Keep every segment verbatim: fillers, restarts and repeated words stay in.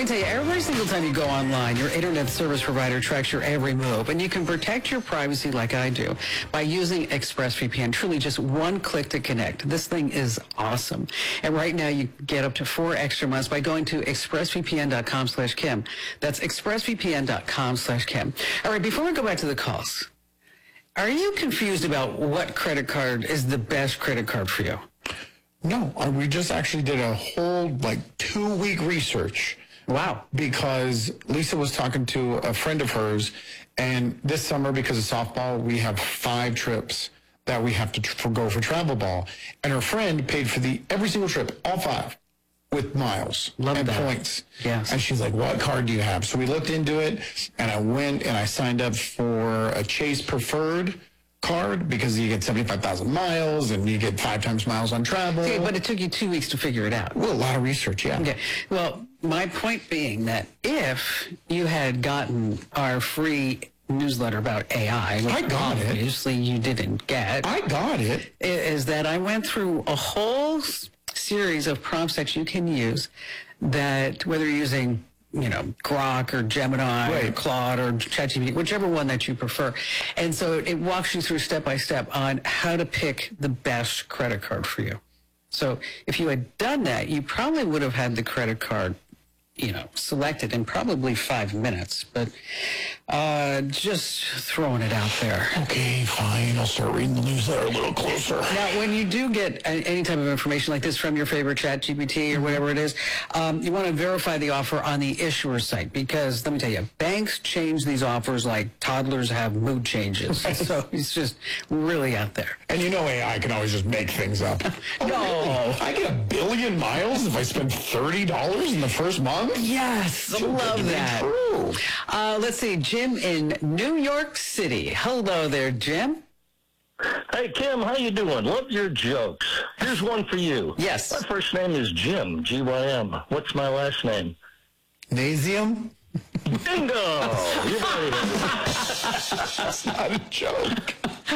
me tell you, every single time you go online, your internet service provider tracks your every move, and you can protect your privacy like I do by using ExpressVPN. Truly just one click to connect. This thing is awesome. And right now you get up to four extra months by going to expressvpn.com slash Kim. That's expressvpn.com slash Kim. All right, before we go back to the calls, are you confused about what credit card is the best credit card for you? No, I, we just actually did a whole like two-week research. Wow. Because Lisa was talking to a friend of hers, and this summer, because of softball, we have five trips that we have to tr- go for travel ball. And her friend paid for the every single trip, all five, with miles Love and that. points. Yes. And she's like, what card do you have? So we looked into it, and I went and I signed up for a Chase Preferred card because you get seventy-five thousand miles and you get five times miles on travel. Okay, but it took you two weeks to figure it out. Well, a lot of research, yeah. Okay. Well, my point being that if you had gotten our free newsletter about A I, which I got it. obviously you didn't get, I got it. i- is that I went through a whole s- series of prompts that you can use that, whether you're using, you know, Grok or Gemini or Right. Claude or ChatGPT, whichever one that you prefer. And so it walks you through step by step on how to pick the best credit card for you. So if you had done that, you probably would have had the credit card, you know, selected in probably five minutes. But uh, just throwing it out there. Okay, fine. I'll start reading the newsletter a little closer. Now, when you do get a- any type of information like this from your favorite ChatGPT or whatever it is, um, you want to verify the offer on the issuer site because, let me tell you, banks change these offers like toddlers have mood changes. So it's just really out there. And you know A I can always just make things up. Oh, No. really? I get a billion miles if I spend thirty dollars in the first month? Yes, I Too good to love be that. true. Uh, let's see, Jim in New York City. Hello there, Jim. Hey, Kim, how you doing? Love your jokes. Here's one for you. Yes. My first name is Jim, G Y M. What's my last name? Nasium? Bingo! You very That's not a joke.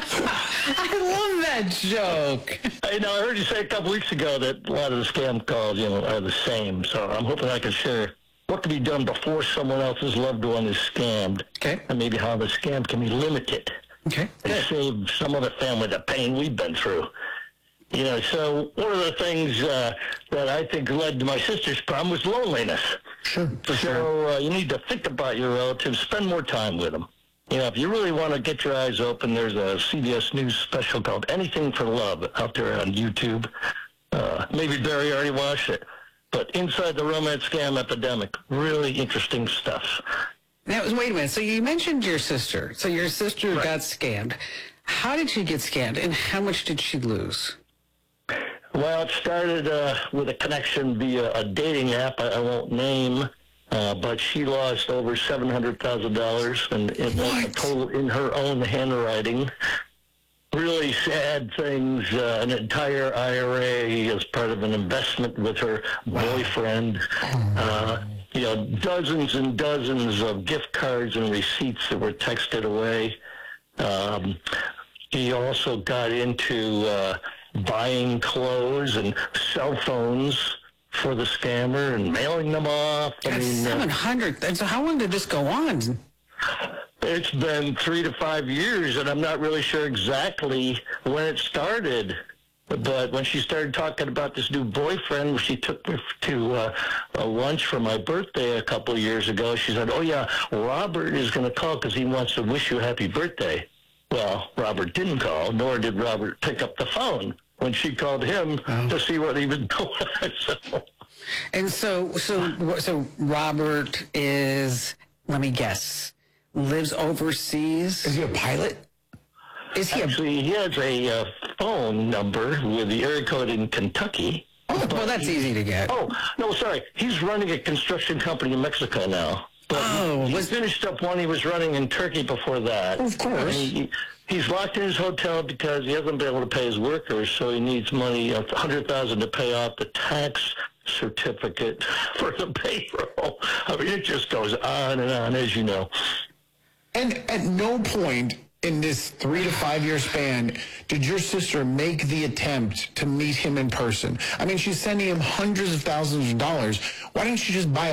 I love that joke. Hey, now, I heard you say a couple weeks ago that a lot of the scam calls, you know, are the same. So I'm hoping I can share what can be done before someone else's loved one is scammed. Okay. And maybe how the scam can be limited. Okay. And save some other family the pain we've been through. You know, so one of the things uh, that I think led to my sister's problem was loneliness. Sure, for sure. So uh, you need to think about your relatives, spend more time with them. You know, if you really want to get your eyes open, there's a C B S News special called Anything for Love out there on YouTube. Uh, maybe Barry already watched it. But Inside the Romance Scam Epidemic, really interesting stuff. Now, wait a minute. So you mentioned your sister. So your sister Right. got scammed. How did she get scammed, and how much did she lose? Well, it started uh, with a connection via a dating app I, I won't name, uh, but she lost over seven hundred thousand dollars, and it was a total in her own handwriting. Really sad things, uh, an entire I R A as part of an investment with her boyfriend. Uh, you know, dozens and dozens of gift cards and receipts that were texted away. Um, he also got into uh, buying clothes and cell phones for the scammer and mailing them off. I That's mean, uh, seven hundred. And so how long did this go on? it's been three to five years, and I'm not really sure exactly when it started. But when she started talking about this new boyfriend, she took me to uh, a lunch for my birthday a couple of years ago. She said, oh, yeah, Robert is going to call because he wants to wish you a happy birthday. Well, Robert didn't call, nor did Robert pick up the phone when she called him Oh. to see what he was doing. So, And so, so, so Robert is, let me guess, lives overseas? Is he a pilot? Is he a, actually, he has a uh, phone number with the area code in Kentucky. oh, well, that's easy to get. Oh, no, sorry. He's running a construction company in Mexico now. But Oh, he was- finished up one he was running in Turkey before that. Of course. And he, he's locked in his hotel because he hasn't been able to pay his workers, so he needs money, one hundred thousand dollars to pay off the tax certificate for the payroll. I mean, it just goes on and on, as you know. And at no point in this three to five year span did your sister make the attempt to meet him in person? I mean, she's sending him hundreds of thousands of dollars. Why didn't she just buy a